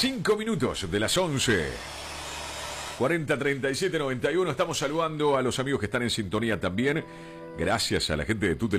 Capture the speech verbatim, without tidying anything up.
cinco minutos de las once. cuarenta, treinta y siete, noventa y uno. Estamos saludando a los amigos que están en sintonía también. Gracias a la gente de Tutel.